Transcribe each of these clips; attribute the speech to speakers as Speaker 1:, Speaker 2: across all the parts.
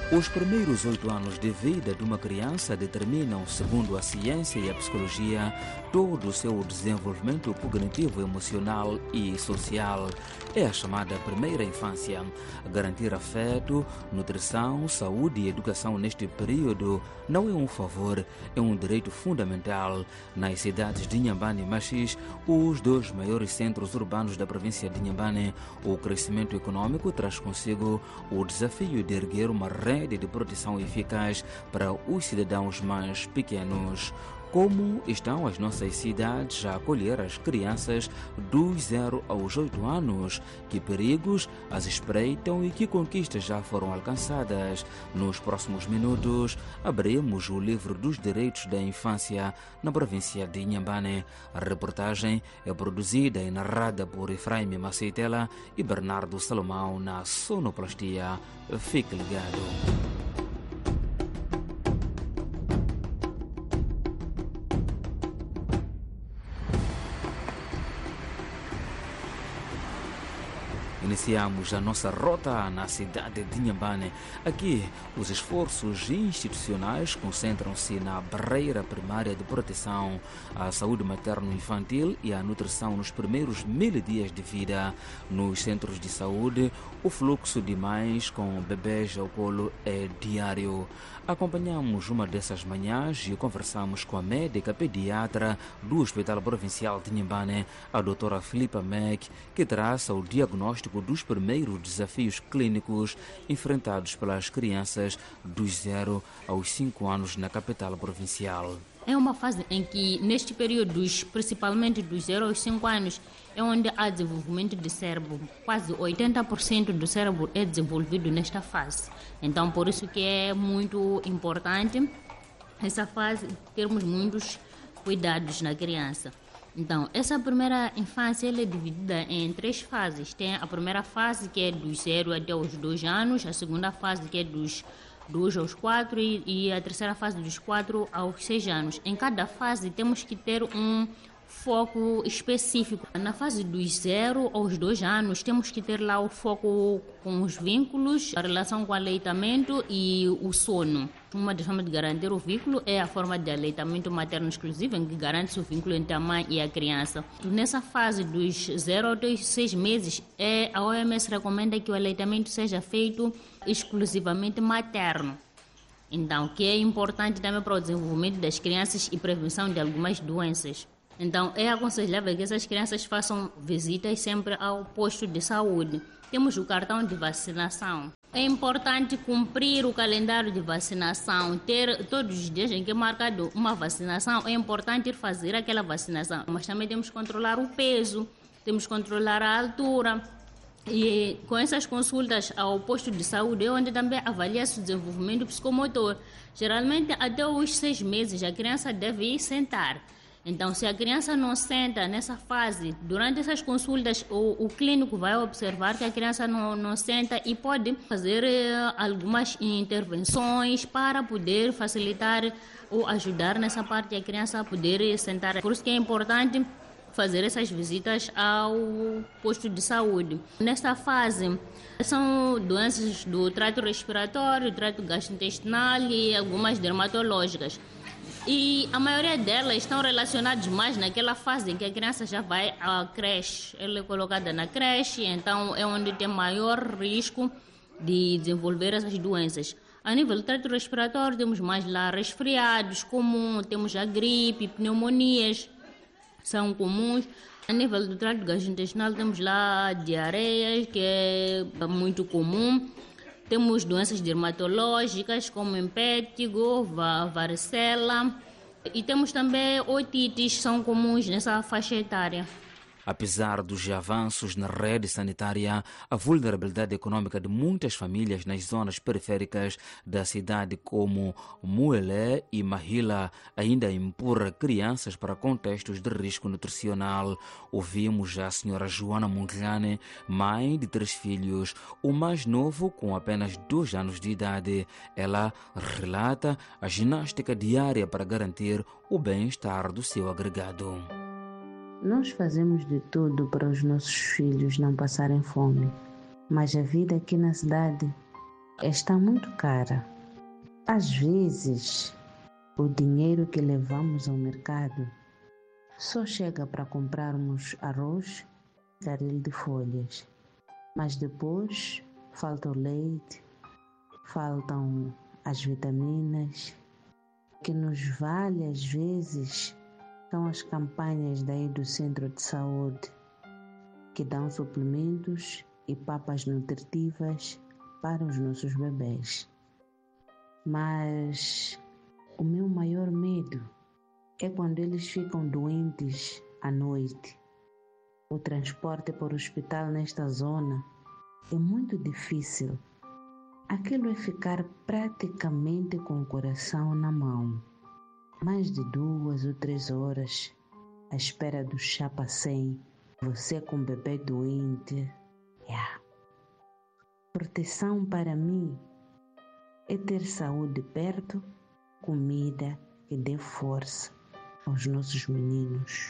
Speaker 1: Os primeiros 8 anos de vida de uma criança determinam, segundo a ciência e a psicologia, todo o seu desenvolvimento cognitivo, emocional e social. É a chamada primeira infância. Garantir afeto, nutrição, saúde e educação neste período não é um favor, é um direito fundamental. Nas cidades de Inhambane e Machis, os dois maiores centros urbanos da província de Inhambane, o crescimento econômico traz consigo o desafio de erguer uma rede de proteção eficaz para os cidadãos mais pequenos. Como estão as nossas cidades a acolher as crianças dos 0 aos 8 anos? Que perigos as espreitam e que conquistas já foram alcançadas? Nos próximos minutos, abriremos o livro dos direitos da infância na província de Inhambane. A reportagem é produzida e narrada por Efraim Maceitela e Bernardo Salomão na sonoplastia. Fique ligado. Iniciamos a nossa rota na cidade de Inhambane. Aqui, os esforços institucionais concentram-se na barreira primária de proteção à saúde materno-infantil e à nutrição nos primeiros 1000 dias de vida. Nos centros de saúde, o fluxo de mães com bebês ao colo é diário. Acompanhamos uma dessas manhãs e conversamos com a médica pediatra do Hospital Provincial de Inhambane, a doutora Filipa Mack, que traça o diagnóstico dos primeiros desafios clínicos enfrentados pelas crianças dos 0 aos 5 anos na capital provincial.
Speaker 2: É uma fase em que, neste período, principalmente dos 0 aos 5 anos, é onde há desenvolvimento de cérebro. Quase 80% do cérebro é desenvolvido nesta fase. Então, por isso que é muito importante essa fase, termos muitos cuidados na criança. Então, essa primeira infância ela é dividida em 3 fases. Tem a primeira fase, que é dos 0 até os 2 anos, a segunda fase, que é dos 2 aos 4 e a terceira fase dos 4 aos 6 anos. Em cada fase temos que ter um foco específico. Na fase dos 0 aos 2 anos temos que ter lá o foco com os vínculos, a relação com o aleitamento e o sono. Uma das formas de garantir o vínculo é a forma de aleitamento materno exclusivo, em que garante-se o vínculo entre a mãe e a criança. Nessa fase dos 0 aos 6 meses, a OMS recomenda que o aleitamento seja feito exclusivamente materno. Então, que é importante também para o desenvolvimento das crianças e prevenção de algumas doenças. Então, é aconselhável que essas crianças façam visitas sempre ao posto de saúde. Temos o cartão de vacinação. É importante cumprir o calendário de vacinação, ter todos os dias em que é marcado uma vacinação. É importante ir fazer aquela vacinação, mas também temos que controlar o peso, temos que controlar a altura. E com essas consultas ao posto de saúde é onde também avalia-se o desenvolvimento psicomotor. Geralmente, até os 6 meses, a criança deve ir sentar. Então, se a criança não senta nessa fase, durante essas consultas, o clínico vai observar que a criança não senta e pode fazer algumas intervenções para poder facilitar ou ajudar nessa parte a criança a poder sentar. Por isso que é importante fazer essas visitas ao posto de saúde. Nesta fase, são doenças do trato respiratório, trato gastrointestinal e algumas dermatológicas. E a maioria delas estão relacionadas mais naquela fase em que a criança já vai à creche. Ela é colocada na creche, então é onde tem maior risco de desenvolver essas doenças. A nível do trato respiratório, temos mais lá resfriados comuns, temos a gripe, pneumonias, são comuns. A nível do trato gastrointestinal, temos lá diarreias, que é muito comum. Temos doenças dermatológicas como impétigo, varicela e temos também otites, são comuns nessa faixa etária.
Speaker 1: Apesar dos avanços na rede sanitária, a vulnerabilidade econômica de muitas famílias nas zonas periféricas da cidade, como Muelé e Mahila, ainda empurra crianças para contextos de risco nutricional. Ouvimos a senhora Joana Munglane, mãe de 3 filhos, o mais novo com apenas 2 anos de idade. Ela relata a ginástica diária para garantir o bem-estar do seu agregado.
Speaker 3: Nós fazemos de tudo para os nossos filhos não passarem fome, mas a vida aqui na cidade está muito cara. Às vezes, o dinheiro que levamos ao mercado só chega para comprarmos arroz e caril de folhas. Mas depois falta o leite, faltam as vitaminas. O que nos vale às vezes são as campanhas daí do centro de saúde, que dão suplementos e papas nutritivas para os nossos bebês. Mas o meu maior medo é quando eles ficam doentes à noite. O transporte para o hospital nesta zona é muito difícil. Aquilo é ficar praticamente com o coração na mão. Mais de 2 ou 3 horas à espera do chapa 100. Você com o bebê doente. Proteção para mim é ter saúde perto, comida que dê força aos nossos meninos.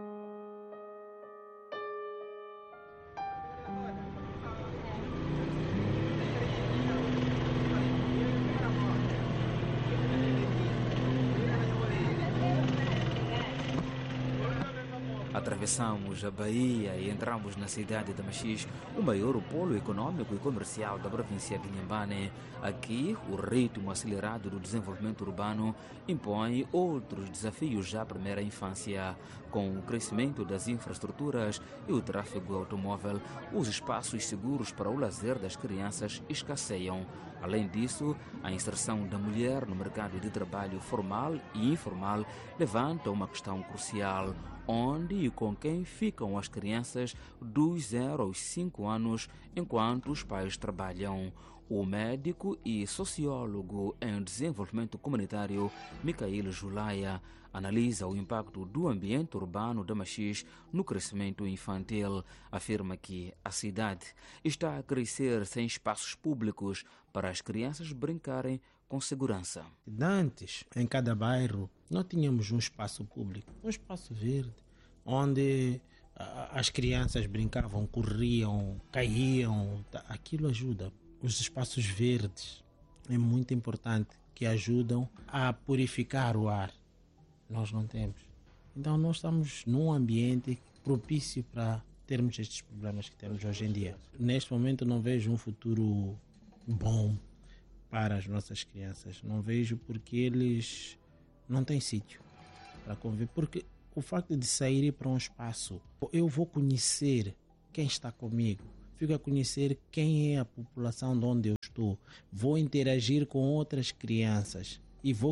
Speaker 1: Atravessamos a Bahia e entramos na cidade de Machixe, o maior polo econômico e comercial da província de Inhambane. Aqui, o ritmo acelerado do desenvolvimento urbano impõe outros desafios já à primeira infância. Com o crescimento das infraestruturas e o tráfego automóvel, os espaços seguros para o lazer das crianças escasseiam. Além disso, a inserção da mulher no mercado de trabalho formal e informal levanta uma questão crucial: onde e com quem ficam as crianças dos 0 aos 5 anos enquanto os pais trabalham. O médico e sociólogo em desenvolvimento comunitário Micael Julaia analisa o impacto do ambiente urbano de Machixe no crescimento infantil. Afirma que a cidade está a crescer sem espaços públicos para as crianças brincarem com segurança.
Speaker 4: Antes, em cada bairro, não tínhamos um espaço público, um espaço verde, onde as crianças brincavam, corriam, caíam. Aquilo ajuda. Os espaços verdes é muito importante, que ajudam a purificar o ar. Nós não temos. Então nós estamos num ambiente propício para termos estes problemas que temos hoje em dia. Neste momento não vejo um futuro bom para as nossas crianças. Não vejo, porque eles não têm sítio para conviver. Porque o facto de sair para um espaço, eu vou conhecer quem está comigo, fico a conhecer quem é a população de onde eu estou, vou interagir com outras crianças e vou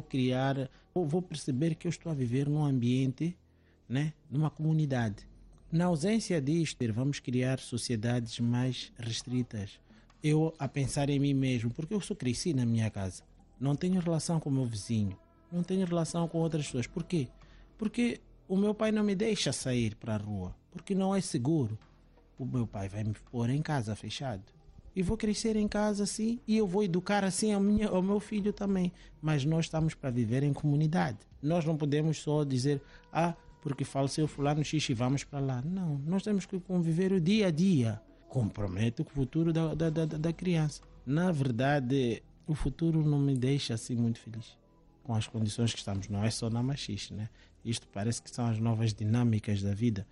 Speaker 4: perceber que eu estou a viver num ambiente, numa comunidade. Na ausência disto, vamos criar sociedades mais restritas. Eu a pensar em mim mesmo, porque eu só cresci na minha casa, não tenho relação com o meu vizinho, não tenho relação com outras pessoas. Por quê? Porque o meu pai não me deixa sair para a rua, porque não é seguro. O meu pai vai me pôr em casa fechado. E vou crescer em casa assim, e eu vou educar assim ao meu filho também. Mas nós estamos para viver em comunidade. Nós não podemos só dizer, porque faleceu fulano X e vamos para lá. Não, nós temos que conviver o dia a dia. Comprometo com o futuro da criança. Na verdade, o futuro não me deixa assim muito feliz com as condições que estamos. Não é só na Machixe, Isto parece que são as novas dinâmicas da vida.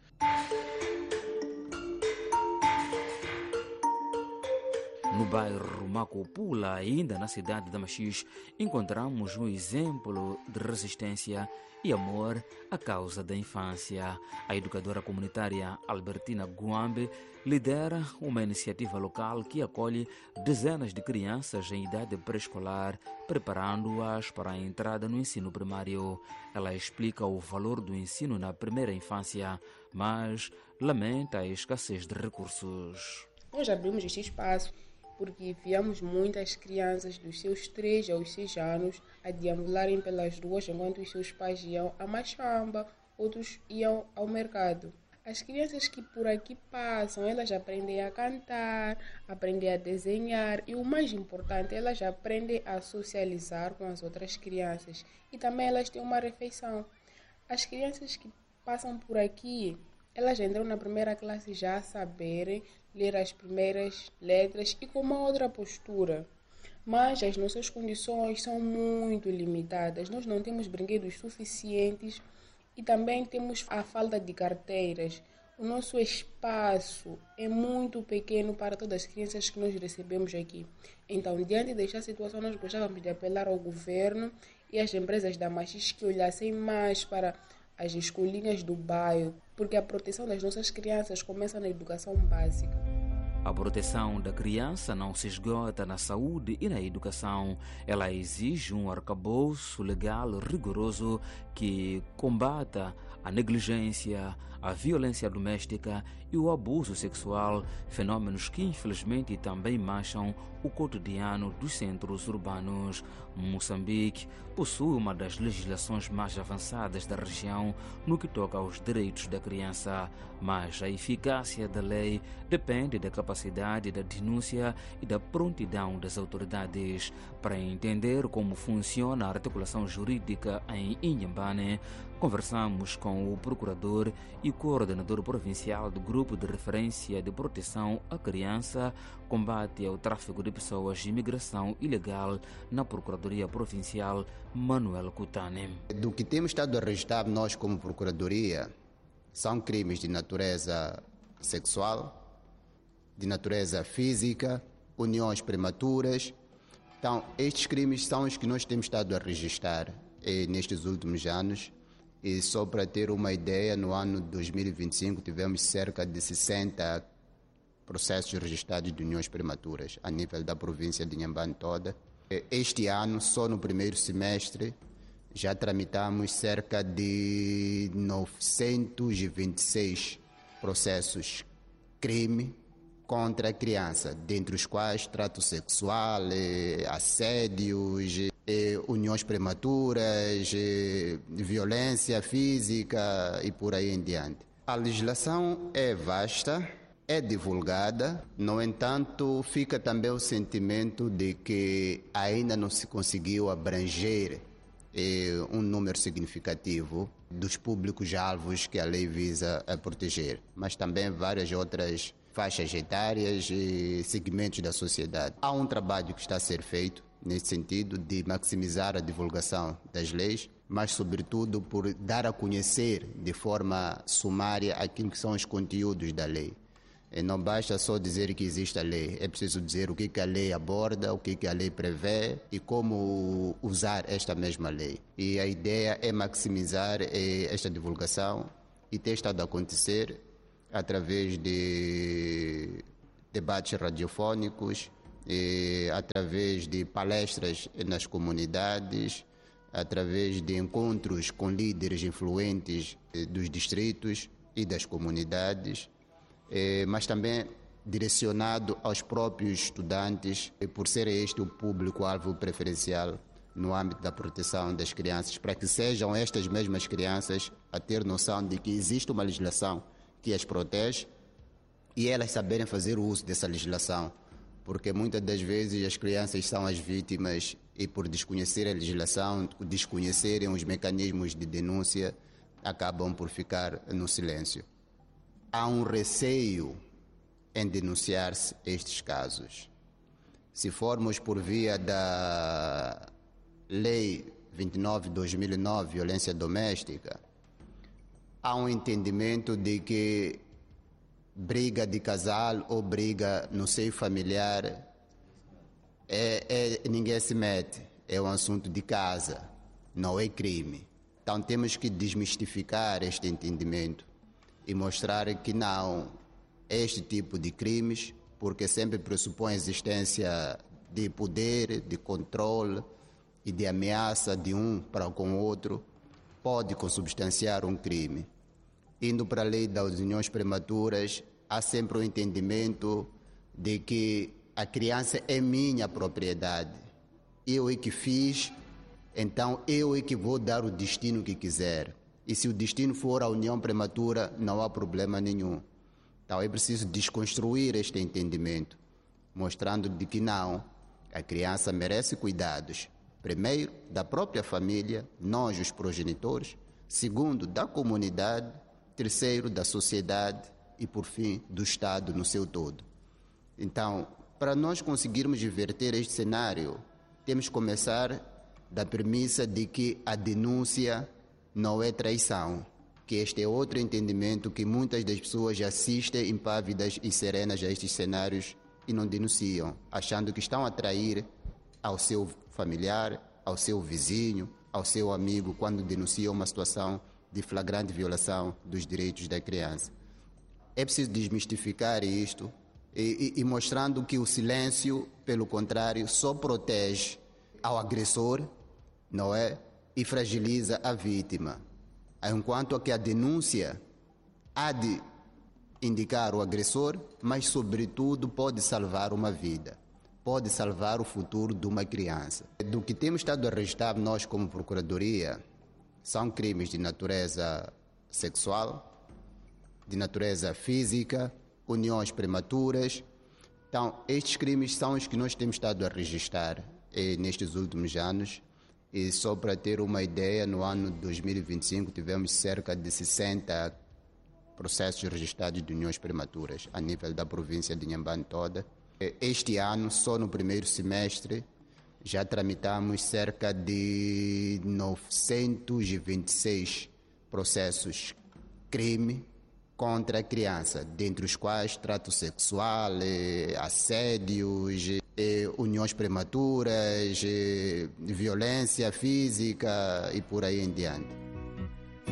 Speaker 1: No bairro Macopula, ainda na cidade de Machixe, encontramos um exemplo de resistência e amor à causa da infância. A educadora comunitária Albertina Guambe lidera uma iniciativa local que acolhe dezenas de crianças em idade pré-escolar, preparando-as para a entrada no ensino primário. Ela explica o valor do ensino na primeira infância, mas lamenta a escassez de recursos.
Speaker 5: Nós abrimos este espaço porque víamos muitas crianças dos seus 3 aos 6 anos a deambularem pelas ruas enquanto os seus pais iam a machamba, outros iam ao mercado. As crianças que por aqui passam, elas aprendem a cantar, aprendem a desenhar e o mais importante, elas aprendem a socializar com as outras crianças e também elas têm uma refeição. As crianças que passam por aqui, elas entram na primeira classe já a saberem ler as primeiras letras e com uma outra postura. mas as nossas condições são muito limitadas. Nós não temos brinquedos suficientes e também temos a falta de carteiras. O nosso espaço é muito pequeno para todas as crianças que nós recebemos aqui. Então, diante desta situação, nós gostávamos de apelar ao governo e às empresas da Machis que olhassem mais para as escolinhas do bairro, porque a proteção das nossas crianças começa na educação básica.
Speaker 1: A proteção da criança não se esgota na saúde e na educação. Ela exige um arcabouço legal rigoroso que combata a negligência, a violência doméstica e o abuso sexual, fenômenos que infelizmente também mancham o cotidiano dos centros urbanos. Moçambique possui uma das legislações mais avançadas da região no que toca aos direitos da criança, mas a eficácia da lei depende da capacidade da denúncia e da prontidão das autoridades. Para entender como funciona a articulação jurídica em Inhambane, conversamos com o procurador e coordenador provincial do Grupo de Referência de Proteção à Criança, Combate ao Tráfico de Pessoas e Imigração Ilegal na Procuradoria Provincial, Manuel Kutane.
Speaker 6: Do que temos estado a registrar nós como Procuradoria, são crimes de natureza sexual, de natureza física, uniões prematuras. Então, estes crimes são os que nós temos estado a registrar nestes últimos anos. E só para ter uma ideia, no ano de 2025 tivemos cerca de 60 processos registrados de uniões prematuras a nível da província de Inhambane toda. Este ano, só no primeiro semestre, já tramitamos cerca de 926 processos crime contra a criança, dentre os quais trato sexual, assédios, uniões prematuras, violência física e por aí em diante. A legislação é vasta, é divulgada, no entanto, fica também o sentimento de que ainda não se conseguiu abranger um número significativo dos públicos-alvos que a lei visa a proteger, mas também várias outras faixas etárias e segmentos da sociedade. Há um trabalho que está a ser feito nesse sentido de maximizar a divulgação das leis, mas sobretudo por dar a conhecer de forma sumária aquilo que são os conteúdos da lei. E não basta só dizer que existe a lei, é preciso dizer o que a lei aborda, o que a lei prevê e como usar esta mesma lei. E a ideia é maximizar esta divulgação e tem estado a acontecer através de debates radiofónicos, através de palestras nas comunidades, através de encontros com líderes influentes dos distritos e das comunidades, mas também direcionado aos próprios estudantes, por ser este o público-alvo preferencial no âmbito da proteção das crianças, para que sejam estas mesmas crianças a ter noção de que existe uma legislação que as protege e elas saberem fazer o uso dessa legislação, porque muitas das vezes as crianças são as vítimas e por desconhecer a legislação, desconhecerem os mecanismos de denúncia, acabam por ficar no silêncio. Há um receio em denunciar-se estes casos. Se formos por via da Lei 29/2009, violência doméstica, há um entendimento de que briga de casal ou briga no seio familiar ninguém se mete, é um assunto de casa, não é crime. Então temos que desmistificar este entendimento e mostrar que não é este tipo de crimes, porque sempre pressupõe a existência de poder, de controle e de ameaça de um para com o outro, pode consubstanciar um crime. Indo para a lei das uniões prematuras, há sempre o entendimento de que a criança é minha propriedade. Eu é que fiz, então eu é que vou dar o destino que quiser. E se o destino for a união prematura, não há problema nenhum. Então é preciso desconstruir este entendimento, mostrando de que não, a criança merece cuidados. Primeiro, da própria família, nós os progenitores. Segundo, da comunidade. Terceiro, da sociedade. E por fim, do Estado no seu todo. Então, Para nós conseguirmos inverter este cenário, temos que começar da premissa de que a denúncia não é traição, que este é outro entendimento que muitas das pessoas assistem impávidas e serenas a estes cenários e não denunciam, achando que estão a trair ao seu familiar, ao seu vizinho, ao seu amigo, quando denunciam uma situação de flagrante violação dos direitos da criança. É preciso desmistificar isto e mostrando que o silêncio, pelo contrário, só protege ao agressor, não é? E fragiliza a vítima. Enquanto que a denúncia há de indicar o agressor, mas, sobretudo, pode salvar uma vida, pode salvar o futuro de uma criança. Do que temos estado a registrar nós como Procuradoria, são crimes de natureza sexual, de natureza física, uniões prematuras. Então, estes crimes são os que nós temos estado a registrar nestes últimos anos. E só para ter uma ideia, no ano de 2025 tivemos cerca de 60 processos registrados de uniões prematuras a nível da província de Inhambane toda. Este ano, só no primeiro semestre, já tramitamos cerca de 926 processos crime contra a criança, dentre os quais trato sexual, assédios, uniões prematuras, violência física e por aí em diante.